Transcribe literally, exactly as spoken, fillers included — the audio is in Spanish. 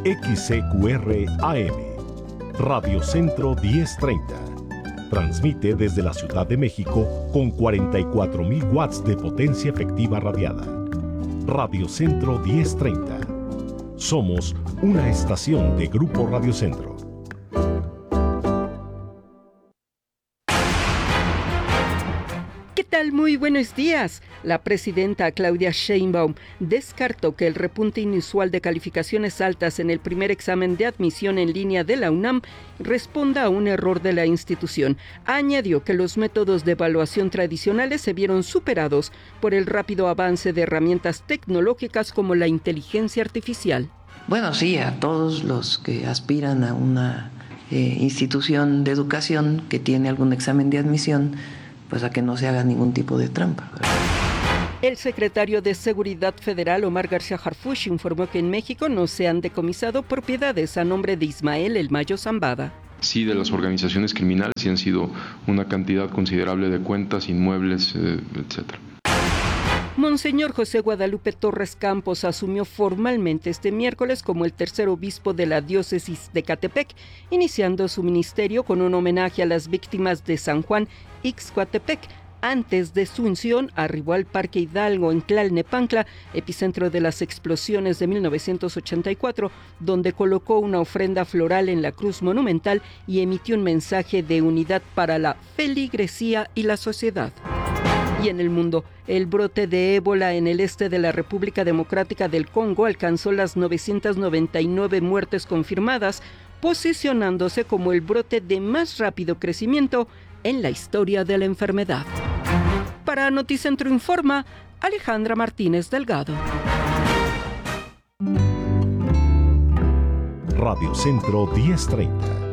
X C Q R A M, Radio Centro diez treinta. Transmite desde la Ciudad de México con cuarenta y cuatro mil watts de potencia efectiva radiada. Radio Centro diez treinta. Somos una estación de Grupo Radio Centro. ¿Qué tal? Muy buenos días. La presidenta Claudia Sheinbaum descartó que el repunte inusual de calificaciones altas en el primer examen de admisión en línea de la UNAM responda a un error de la institución. Añadió que los métodos de evaluación tradicionales se vieron superados por el rápido avance de herramientas tecnológicas como la inteligencia artificial. Bueno, sí, a todos los que aspiran a una eh, institución de educación que tiene algún examen de admisión, pues a que no se haga ningún tipo de trampa, ¿verdad? El secretario de Seguridad Federal, Omar García Harfuch, informó que en México no se han decomisado propiedades a nombre de Ismael El Mayo Zambada. Sí, de las organizaciones criminales, sí han sido una cantidad considerable de cuentas, inmuebles, eh, etcétera. Monseñor José Guadalupe Torres Campos asumió formalmente este miércoles como el tercer obispo de la diócesis de Ecatepec, iniciando su ministerio con un homenaje a las víctimas de San Juan Ixcoatepec. Antes de su unción, arribó al Parque Hidalgo en Tlalnepantla, epicentro de las explosiones de mil novecientos ochenta y cuatro, donde colocó una ofrenda floral en la cruz monumental y emitió un mensaje de unidad para la feligresía y la sociedad. Y en el mundo, el brote de ébola en el este de la República Democrática del Congo alcanzó las novecientas noventa y nueve muertes confirmadas, posicionándose como el brote de más rápido crecimiento en la historia de la enfermedad. Para Noticentro Informa, Alejandra Martínez Delgado. Radio Centro diez treinta.